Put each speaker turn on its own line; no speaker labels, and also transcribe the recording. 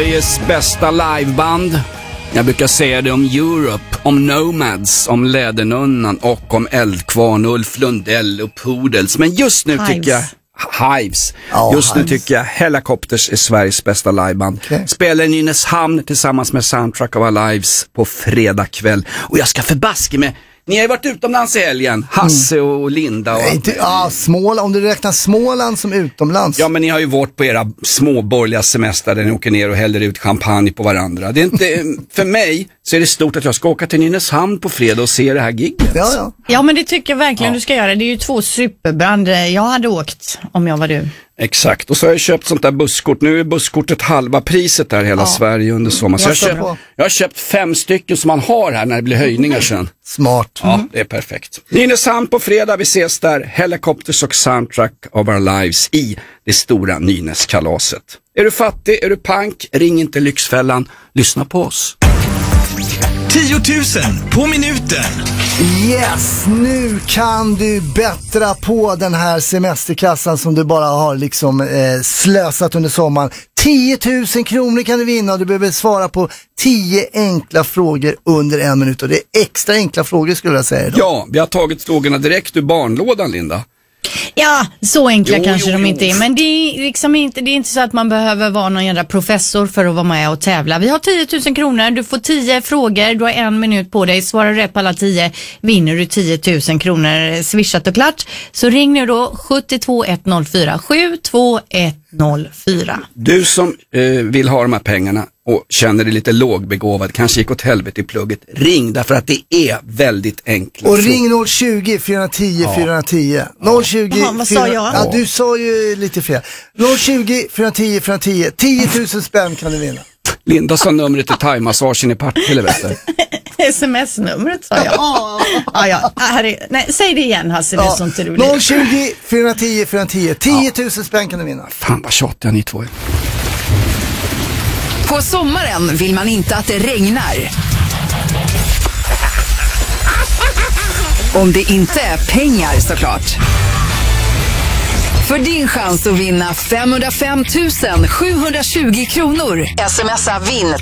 Sveriges bästa liveband. Jag brukar säga det om Europe, om Nomads, om Lädernunnan och om Eldkvarn, Ulf Lundell och Poodles. Men just nu tycker jag Hives. Just nu tycker jag Hellacopters är Sveriges bästa liveband. Spelar i Nynäshamn tillsammans med Soundtrack of Our Lives på fredag kväll. Och jag ska förbaska med. Ni har ju varit utomlands i helgen, Hasse och Linda. Och
Småland, om du räknar Småland som utomlands.
Ja, men ni har ju varit på era småborgerliga semester där ni åker ner och häller ut champagne på varandra. Det är inte, för mig så är det stort att jag ska åka till Nynäshamn på fredag och se det här gigget.
Ja, men det tycker jag verkligen du ska göra. Det är ju 2 superband. Jag hade åkt om jag var du.
Exakt, och så har jag köpt sånt där busskort. Nu är busskortet halva priset där hela Sverige under sommaren. Så jag har köpt 5 stycken som man har här när det blir höjningar sen.
Smart.
Ja, det är perfekt. Nynäshamn på fredag, vi ses där. Helicopters och Soundtrack of Our Lives i det stora Nynäskalaset. Är du fattig, är du pank, ring inte Lyxfällan. Lyssna på oss.
10 000 på minuten.
Yes, nu kan du bättra på den här semesterkassan som du bara har liksom slösat under sommaren. 10 000 kronor kan du vinna och du behöver svara på 10 enkla frågor under 1 minut. Och det är extra enkla frågor skulle jag säga idag.
Ja, vi har tagit frågorna direkt ur barnlådan, Linda.
Ja, så enkla kanske de inte är. Men det är liksom inte, det är inte så att man behöver vara någon jävla professor för att vara med och tävla. Vi har 10 000 kronor, du får 10 frågor, du har 1 minut på dig. Svarar du rätt på alla 10 vinner du 10 000 kronor swishat och klart. Så ring nu då 72104 72104.
Du som vill ha de här pengarna och känner dig lite lågbegåvad, kanske gick åt helvete i plugget, ring därför att det är väldigt enkelt.
Och ring 020 410 410. 020
vad sa jag?
Ja, du sa ju lite fel. 020 410 410. 10 000 spänn kan du vinna.
Linda sa numret till thai-massagen i Partille, vet du.
SMS-numret sa jag. Nej, säg det igen, Hasse, det är sånt du vill.
020 410 410. 10 000 spänn kan du vinna.
Fan vad tjatiga ni två är.
På sommaren vill man inte att det regnar. Om det inte är pengar såklart. För din chans att vinna 505 720 kronor. Smsa vinn